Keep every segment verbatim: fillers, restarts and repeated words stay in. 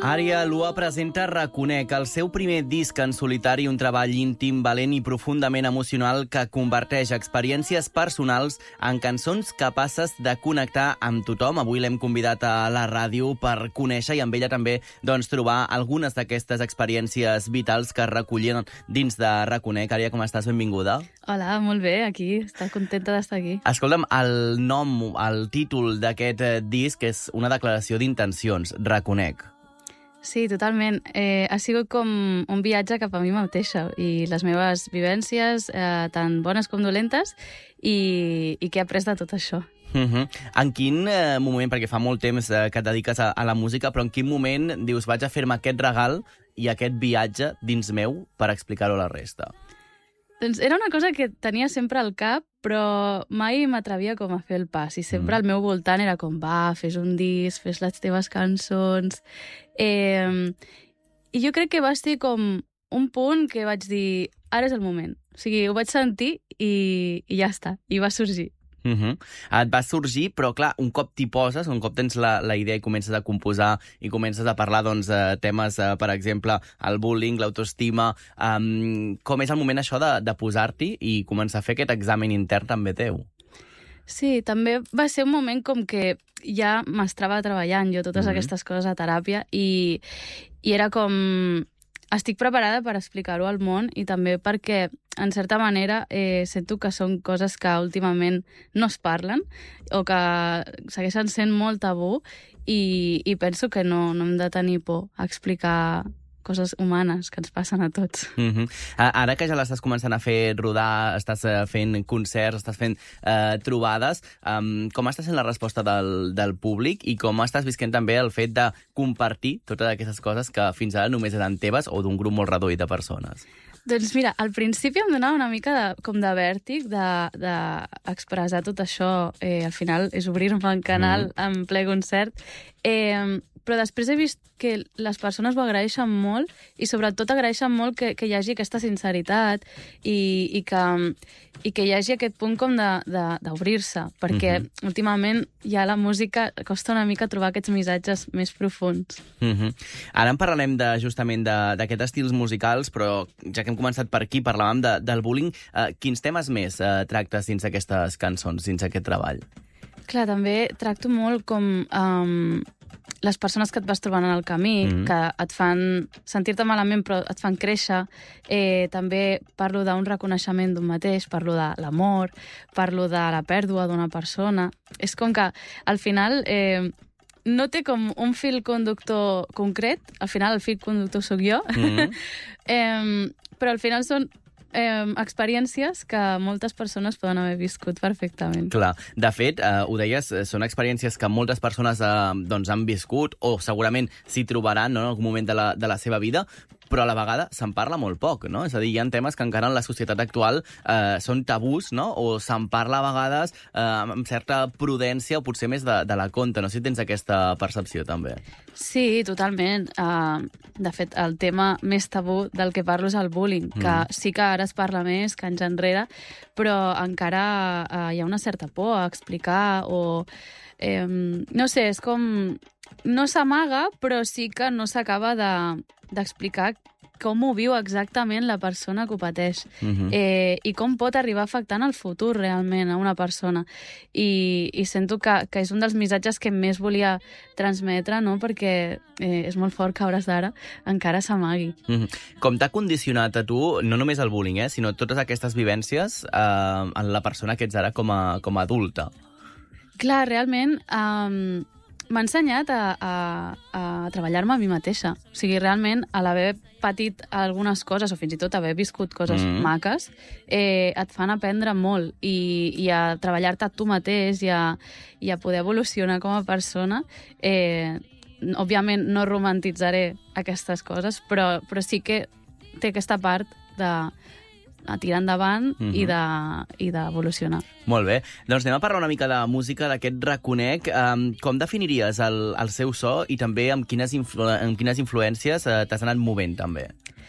Ària Lua presenta Reconec, el seu primer disc en solitari, un treball íntim, valent i profundament emocional que converteix experiències personals en cançons capaces de connectar amb tothom. Avui l'hem convidat a la ràdio per conèixer i amb ella també doncs, trobar algunes d'aquestes experiències vitals que recollien dins de Reconec. Ària, com estàs? Benvinguda. Hola, molt bé, aquí. Estic contenta d'estar aquí. Escolta'm, el nom, el títol d'aquest disc és una declaració d'intencions, Reconec. Sí, totalment. Eh, ha sigut com un viatge cap a mi mateixa i les meves vivències, eh, tant bones com dolentes, i, i què he après de tot això. Uh-huh. En quin eh, moment, perquè fa molt temps eh, que et dediques a, a la música, però en quin moment dius vaig a fer-me aquest regal i aquest viatge dins meu per explicar-ho a la resta? Doncs era una cosa que tenia sempre al cap, però mai m'atrevia com a fer el pas. I sempre mm. al meu voltant era com, va, fes un disc, fes les teves cançons. Eh, I jo crec que va ser com un punt que vaig dir, ara és el moment. O sigui, ho vaig sentir i, i ja està, i va sorgir. Uh-huh. Et va sorgir, però clar, un cop t'hi poses, un cop tens la, la idea i comences a composar i comences a parlar doncs, de temes, eh, per exemple, el bullying, l'autoestima, um, com és el moment això de, de posar-t'hi i començar a fer aquest examen intern també teu? Sí, també va ser un moment com que ja m'estava treballant jo totes uh-huh. aquestes coses a teràpia i, i era com... Estic preparada per explicar-ho al món i també perquè, en certa manera, eh, sento que són coses que últimament no es parlen o que segueixen sent molt tabú i, i penso que no, no hem de tenir por a explicar coses humanes que ens passen a tots. Uh-huh. Ara que ja l'estàs començant a fer rodar, estàs fent concerts, estàs fent eh, trobades, um, com està sent la resposta del, del públic i com estàs visquent també el fet de compartir totes aquestes coses que fins ara només eren teves o d'un grup molt reduït de persones? Doncs mira, al principi em donava una mica de, com de vèrtic d'expressar de, de tot això. Eh, al final és obrir-me un canal mm. en ple concert. Eh, però després he vist que les persones ho agraeixen molt i sobretot agraeixen molt que, que hi hagi aquesta sinceritat i, i, que, i que hi hagi aquest punt com d'obrir-se, perquè uh-huh. últimament ja la música costa una mica trobar aquests missatges més profuns. Uh-huh. Ara en parlarem de, justament d'aquests estils musicals, però ja que hem començat per aquí, parlàvem de, del bullying. Uh, quins temes més uh, tractes dins aquestes cançons, dins aquest treball? Clar, també tracto molt com... Um, les persones que et vas trobant en el camí, mm-hmm. que et fan sentir-te malament però et fan créixer. Eh, també parlo d'un reconeixement d'un mateix, parlo de l'amor, parlo de la pèrdua d'una persona. És com que al final eh, no té com un fil conductor concret, al final el fil conductor sóc jo, mm-hmm. eh, però al final són Eh, experiències que moltes persones poden haver viscut perfectament. Clar. De fet, eh, ho deies, són experiències que moltes persones eh, doncs han viscut o segurament s'hi trobaran, no, en algun moment de la, de la seva vida, però a la vegada se'n parla molt poc, no? És a dir, hi ha temes que encara en la societat actual eh, són tabús, no? O se'n parla a vegades eh, amb certa prudència o potser més de, de la compte. No sé si tens aquesta percepció, també. Sí, totalment. Uh, de fet, el tema més tabú del que parlo és el bullying, mm. que sí que ara es parla més que anys enrere, però encara uh, hi ha una certa por a explicar o... Eh, no sé, és com... No s'amaga, però sí que no s'acaba de, d'explicar com ho viu exactament la persona que ho pateix uh-huh. eh, i com pot arribar a afectar en el futur realment a una persona. I, i sento que, que és un dels missatges que més volia transmetre, no? Perquè eh, és molt fort que a hores d'ara encara s'amagui. Uh-huh. Com t'ha condicionat a tu, no només el bullying, eh, sinó totes aquestes vivències eh, en la persona que ets ara com a, com a adulta? Clar, realment... Um, m'ha ensenyat a, a, a treballar-me a mi mateixa. O sigui, realment, a l'haver patit algunes coses, o fins i tot haver viscut coses mm. maques, eh, et fan aprendre molt i, i a treballar-te a tu mateix i a, i a poder evolucionar com a persona. Eh, òbviament, no romantitzaré aquestes coses, però, però sí que té aquesta part de... a tirar endavant mm-hmm. i de, i d'evolucionar. Molt bé. Doncs anem a parlar una mica de música, d'aquest Reconec. Um, com definiries el, el seu so i també amb quines, influ amb quines influències uh, t'has anat movent, també?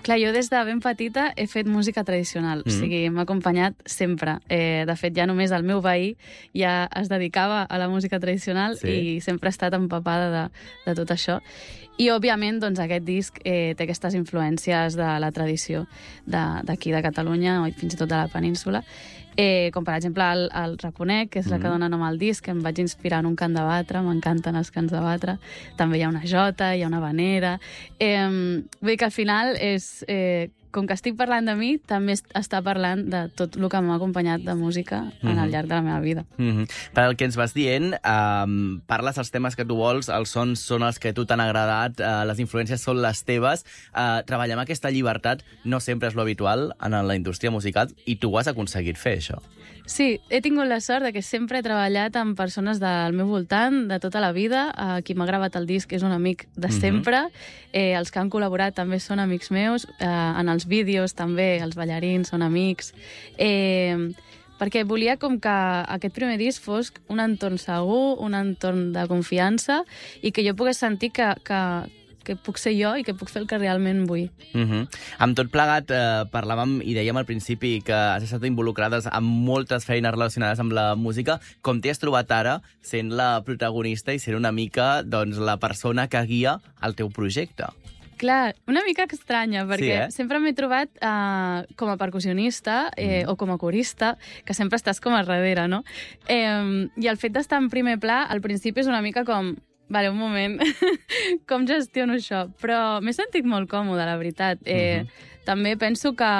Clar, jo des de ben petita he fet música tradicional, mm. o sigui, m'ha acompanyat sempre. Eh, de fet, ja només el meu veí ja es dedicava a la música tradicional sí. i sempre he estat empapada de, de tot això. I, òbviament, doncs, aquest disc eh, té aquestes influències de la tradició d'aquí, de, de Catalunya, o fins i tot de la península. Eh, com, per exemple, el, el Raconec, que és la que dona nom al disc, que em vaig inspirar en un cant de batre, m'encanten els cants de batre. També hi ha una jota, hi ha una vanera. Eh, vull dir que al final és... Eh, com que estic parlant de mi, també està parlant de tot el que m'ha acompanyat de música mm-hmm. en el llarg de la meva vida. Mm-hmm. Per el que ens vas dient, um, parles els temes que tu vols, els sons són els que a tu t'han agradat, uh, les influències són les teves. Uh, treballar amb aquesta llibertat no sempre és lo habitual en la indústria musical i tu ho has aconseguit fer, això. Sí, he tingut la sort de que sempre he treballat amb persones del meu voltant, de tota la vida. Uh, qui m'ha gravat el disc és un amic de sempre. Mm-hmm. eh, els que han col·laborat també són amics meus. Uh, en els vídeos també, els ballarins són amics. Eh, perquè volia com que aquest primer disc fos un entorn segur, un entorn de confiança i que jo pogués sentir que... que que puc ser jo i que puc fer el que realment vull. Mm-hmm. Amb tot plegat, eh, parlàvem i dèiem al principi que has estat involucrades amb moltes feines relacionades amb la música. Com t'hi has trobat ara, sent la protagonista i sent una mica doncs, la persona que guia el teu projecte? Clar, una mica estranya, perquè sí, eh? sempre m'he trobat uh, com a percussionista eh, mm. o com a corista, que sempre estàs com a darrere, no? Eh, I el fet d'estar en primer pla, al principi és una mica com... Vale, un moment, com gestiono això? Però m'he sentit molt còmoda, la veritat. Eh, uh-huh. També penso que,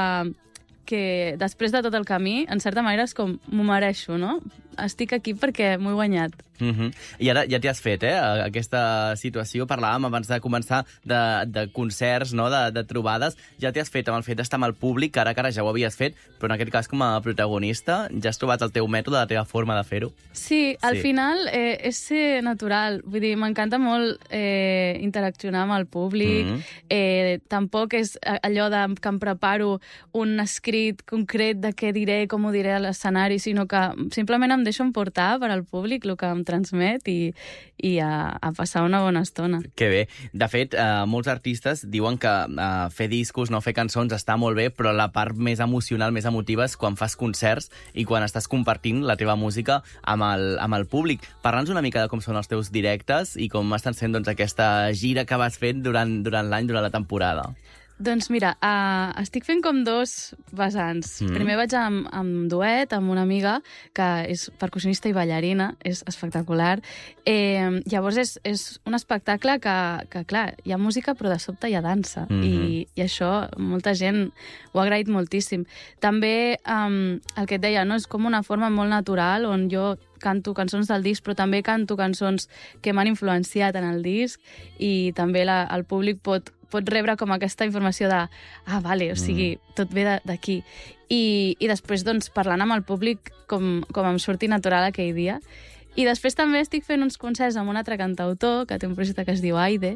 que després de tot el camí, en certa manera és com m'ho mereixo, no? Estic aquí perquè m'ho he guanyat. Uh-huh. I ara ja t'hi has fet, eh? Aquesta situació, parlàvem abans de començar de, de concerts, no? de, de trobades. Ja t'hi has fet amb el fet d'estar amb el públic, que ara que ara ja ho havies fet, però en aquest cas com a protagonista ja has trobat el teu mètode, la teva forma de fer-ho? Sí, al sí. final eh, és ser natural. Vull dir, m'encanta molt eh, interaccionar amb el públic. Mm-hmm. eh, tampoc és allò de, que em preparo un escrit concret de què diré, com ho diré a l'escenari, sinó que simplement em deixo emportar per al públic, el que em transmet i, i a, a passar una bona estona. Que bé. De fet, eh, molts artistes diuen que eh, fer discos, no fer cançons, està molt bé, però la part més emocional, més emotiva és quan fas concerts i quan estàs compartint la teva música amb el, amb el públic. Parla'ns una mica de com són els teus directes i com estan sent doncs, aquesta gira que vas fent durant, durant l'any, durant la temporada. Doncs mira, uh, estic fent com dos vessants. Mm. Primer vaig amb, amb duet, amb una amiga que és percussionista i ballarina, és espectacular. Eh, llavors és, és un espectacle que, que, clar, hi ha música però de sobte hi ha dansa. Mm-hmm. I, I això molta gent ho ha agraït moltíssim. També um, el que et deia, no? És com una forma molt natural on jo canto cançons del disc, però també canto cançons que m'han influenciat en el disc i també la, el públic pot pot rebre com aquesta informació de ah, vale, o sigui, mm. tot ve d'aquí. I, I després, doncs, parlant amb el públic com, com em surti natural aquell dia. I després també estic fent uns concerts amb un altre cantautor, que té un projecte que es diu Aide,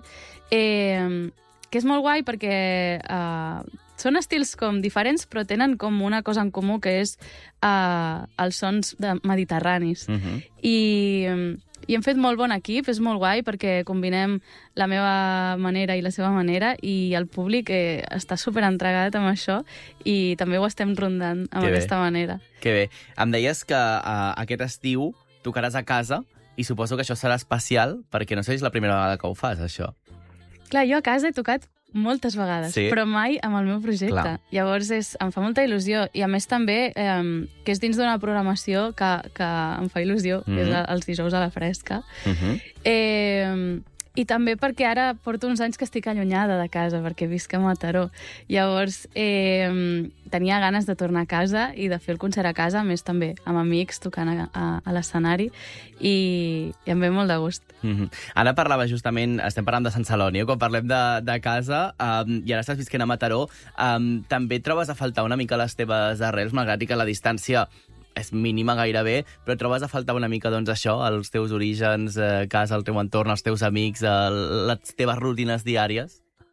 eh, que és molt guai perquè eh, són estils com diferents, però tenen com una cosa en comú, que és eh, els sons de mediterranis. Mm-hmm. I... I hem fet molt bon equip, és molt guai perquè combinem la meva manera i la seva manera i el públic eh, està superentregat amb això i també ho estem rondant amb que aquesta bé. manera. Que bé. Em deies que uh, aquest estiu tocaràs a casa i suposo que això serà especial perquè no sé si és la primera vegada que ho fas, això. Clar, jo a casa he tocat moltes vegades, sí. però mai amb el meu projecte. Clar. Llavors és, em fa molta il·lusió. I a més també eh, que és dins d'una programació que, que em fa il·lusió, mm-hmm. que és els dijous a la fresca. Mm-hmm. Eh, I també perquè ara porto uns anys que estic allunyada de casa, perquè visc a Mataró. Llavors eh, tenia ganes de tornar a casa i de fer el concert a casa, a més també amb amics tocant a, a, a l'escenari i, i em ve molt de gust. Mm-hmm. Ara parlava justament, estem parlant de Sant Celoni, quan parlem de, de casa, um, i ara estàs visquent a Mataró, um, també trobes a faltar una mica les teves arrels, malgrat que la distància és mínima gairebé, però trobes a faltar una mica, doncs, això, els teus orígens, eh, casa, el teu entorn, els teus amics, eh, les teves rutines diàries?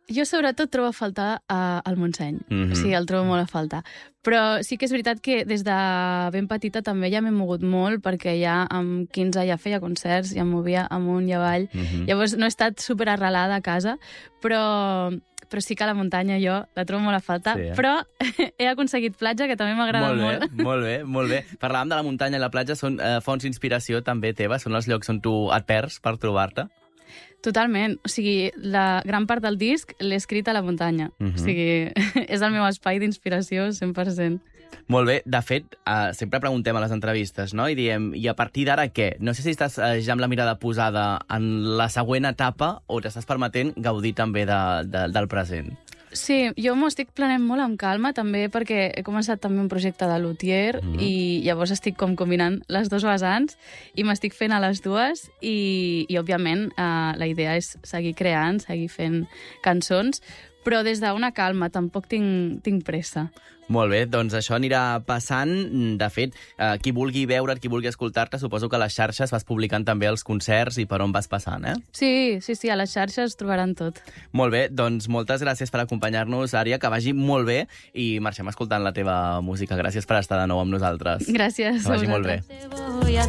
Jo sobretot trobo a faltar uh, el Montseny. Mm-hmm. O sigui, el trobo molt a faltar. Però sí que és veritat que des de ben petita també ja m'he mogut molt, perquè ja amb quinze ja feia concerts, ja em movia amunt i avall. Mm-hmm. Llavors no he estat super arrelada a casa, però, però sí que la muntanya jo la trobo molt a faltar. Sí, eh? Però he aconseguit platja, que també m'agrada molt. molt. Bé, molt bé, molt bé. Parlàvem de la muntanya i la platja, són eh, fonts d'inspiració també teva, són els llocs on tu et perds per trobar-te? Totalment. O sigui, la gran part del disc l'he escrit a la muntanya. Mm-hmm. O sigui, és el meu espai d'inspiració, cent per cent. Molt bé. De fet, eh, sempre preguntem a les entrevistes, no? I diem, i a partir d'ara què? No sé si estàs eh, ja amb la mirada posada en la següent etapa o t'estàs permetent gaudir també de, de, del present. Sí, jo m'ho estic planant molt amb calma, també perquè he començat també un projecte de luthier mm-hmm. i llavors estic com combinant les dues vessants i m'estic fent a les dues i, i òbviament, eh, la idea és seguir creant, seguir fent cançons, però des d'una calma, tampoc tinc, tinc pressa. Molt bé, doncs això anirà passant. De fet, eh, qui vulgui veure't, qui vulgui escoltar-te, suposo que a les xarxes vas publicant també els concerts i per on vas passant, eh? Sí, sí, sí, a les xarxes trobaran tot. Molt bé, doncs moltes gràcies per acompanyar-nos, Ària, que vagi molt bé i marxem escoltant la teva música. Gràcies per estar de nou amb nosaltres. Gràcies. Que vagi molt bé.